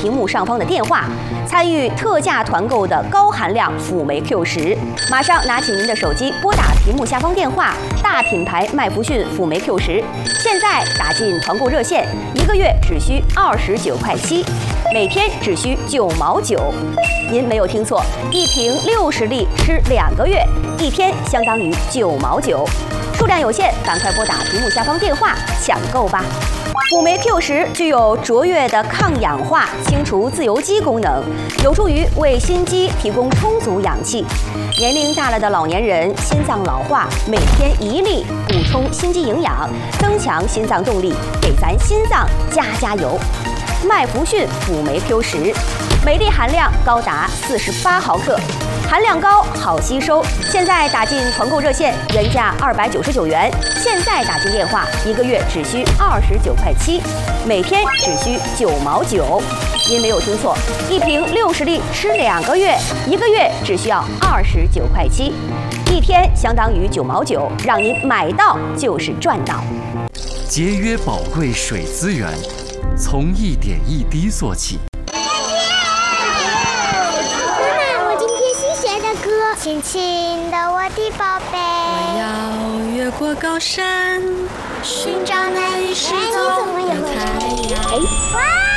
屏幕上方的电话，参与特价团购的高含量辅酶 Q10。马上拿起您的手机，拨打屏幕下方电话，大品牌麦弗逊辅酶 Q10，现在打进团购热线，1个月只需29块7，每天只需9毛9。您没有听错，一瓶60粒吃2个月，1天相当于9毛9。数量有限，赶快拨打屏幕下方电话抢购吧！辅酶 Q10具有卓越的抗氧化、清除自由基功能，有助于为心肌提供充足氧气。年龄大了的老年人心脏老化，每天1粒，补充心肌营养，增强心脏动力，给咱心脏加油！麦弗逊辅酶 Q10，每粒含量高达48毫克。含量高，好吸收。现在打进团购热线，原价299元，现在打进电话，1个月只需29块7，每天只需9毛9。您没有听错，一瓶60粒吃2个月，1个月只需要29块7，一天相当于9毛9，让您买到就是赚到。 节约宝贵水资源，从一点一滴做起。 亲亲的我的宝贝， 我要越过高山， 寻找那一世中的太阳。哇！